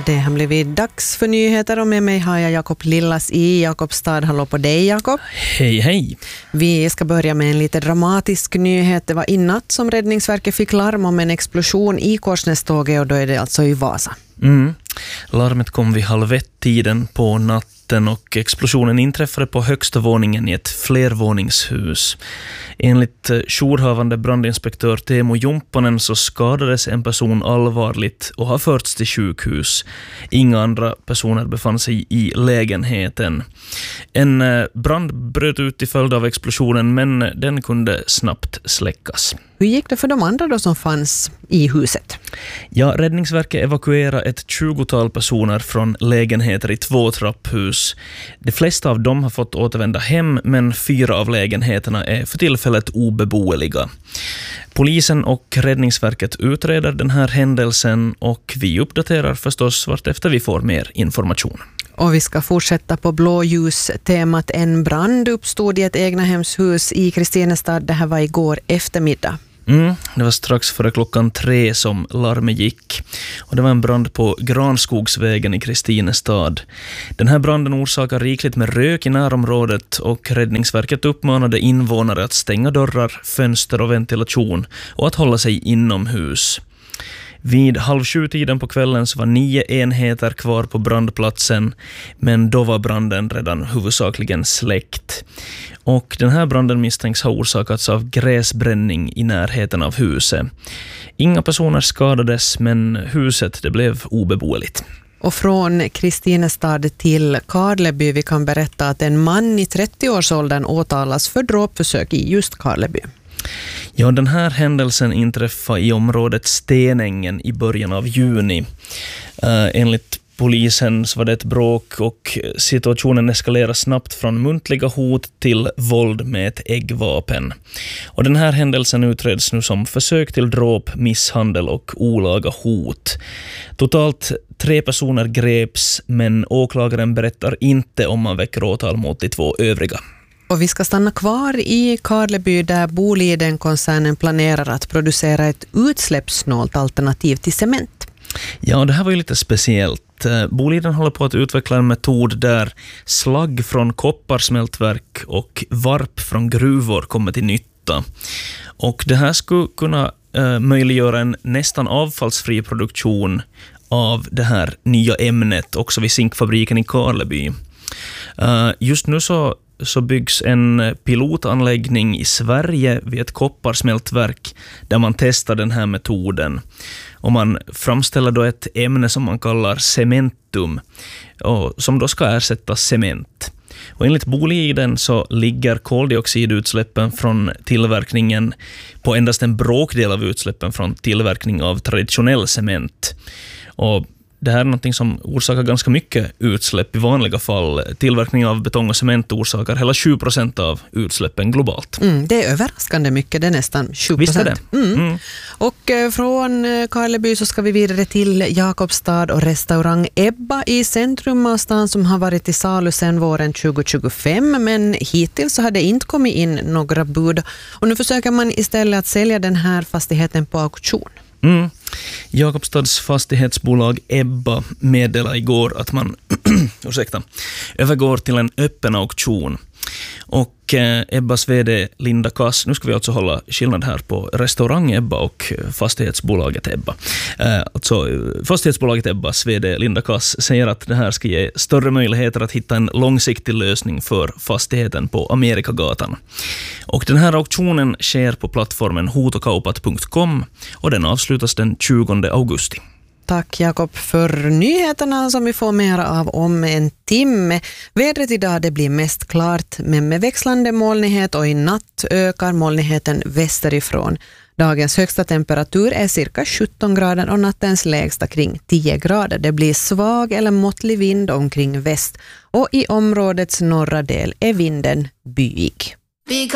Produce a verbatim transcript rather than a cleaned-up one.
Det har blivit dags för nyheter och med mig har jag Jakob Lillas i Jakobstad. Hallå på dig, Jakob. Hej, hej. Vi ska börja med en lite dramatisk nyhet. Det var i natt som Räddningsverket fick larm om en explosion i Korsnäståget och då är det alltså i Vasa. Mm. Larmet kom vid halv ett tiden på natten och explosionen inträffade på högsta våningen i ett flervåningshus. Enligt jourhavande brandinspektör Teemu Jumppanen så skadades en person allvarligt och har förts till sjukhus. Inga andra personer befann sig i lägenheten. En brand bröt ut till följd av explosionen men den kunde snabbt släckas. Hur gick det för de andra då som fanns i huset? Ja, Räddningsverket evakuerade ett tjugotal personer från lägenheter i två trapphus. De flesta av dem har fått återvända hem men fyra av lägenheterna är för tillfället obeboeliga. Polisen och Räddningsverket utreder den här händelsen och vi uppdaterar förstås vart efter vi får mer information. Och vi ska fortsätta på blåljus-temat. En brand uppstod i ett egnahemshus i Kristinestad. Det här var igår eftermiddag. Mm, det var strax före klockan tre som larmet gick. Och det var en brand på Granskogsvägen i Kristinestad. Den här branden orsakar rikligt med rök i närområdet och Räddningsverket uppmanade invånare att stänga dörrar, fönster och ventilation och att hålla sig inomhus. Vid halv sju tiden på kvällen så var nio enheter kvar på brandplatsen, men då var branden redan huvudsakligen släckt. Och den här branden misstänks ha orsakats av gräsbränning i närheten av huset. Inga personer skadades, men huset det blev obeboeligt. Och från Kristinestad till Karleby vi kan berätta att en man i trettio-årsåldern åtalas för dråpförsök i just Karleby. Ja, den här händelsen inträffade i området Stenängen i början av juni. Uh, enligt polisen så var det ett bråk och situationen eskalerade snabbt från muntliga hot till våld med ett äggvapen. Och den här händelsen utreds nu som försök till dråp, misshandel och olaga hot. Totalt tre personer greps, men åklagaren berättar inte om man väcker åtal mot de två övriga. Och vi ska stanna kvar i Karleby där Boliden-koncernen planerar att producera ett utsläppssnålt alternativ till cement. Ja, det här var ju lite speciellt. Boliden håller på att utveckla en metod där slagg från kopparsmältverk och varp från gruvor kommer till nytta. Och det här skulle kunna uh, möjliggöra en nästan avfallsfri produktion av det här nya ämnet också vid zinkfabriken i Karleby. Uh, just nu så så byggs en pilotanläggning i Sverige vid ett kopparsmältverk där man testar den här metoden. Och man framställer då ett ämne som man kallar cementum och som då ska ersätta cement. Och enligt Boliden så ligger koldioxidutsläppen från tillverkningen på endast en bråkdel av utsläppen från tillverkning av traditionell cement. Och det här är något som orsakar ganska mycket utsläpp i vanliga fall. Tillverkning av betong och cement orsakar hela tjugo procent av utsläppen globalt. Mm, det är överraskande mycket, det är nästan tjugo procent. Visst är det. Mm. Mm. Och eh, från Karleby så ska vi vidare till Jakobstad och restaurang Ebba i centrum av stan som har varit i salu sedan våren tjugo tjugofem, men hittills så har det inte kommit in några bud. Och nu försöker man istället att sälja den här fastigheten på auktion. Mm. Jakobstads fastighetsbolag Ebba meddelade igår att man ursäkta, övergår till en öppen auktion. Och eh, Ebbas vd Linda Kass, nu ska vi alltså hålla skillnad här på restaurang Ebba och fastighetsbolaget Ebba. Eh, alltså fastighetsbolaget Ebbas vd Linda Kass säger att det här ska ge större möjligheter att hitta en långsiktig lösning för fastigheten på Amerikagatan. Och den här auktionen sker på plattformen hotokaupat punkt com och den avslutas den tjugonde augusti. Tack Jakob för nyheterna som vi får mer av om en timme. Vädret idag det blir mest klart men med växlande molnighet och i natt ökar molnigheten västerifrån. Dagens högsta temperatur är cirka sjutton grader och nattens lägsta kring tio grader. Det blir svag eller måttlig vind omkring väst och i områdets norra del är vinden byig.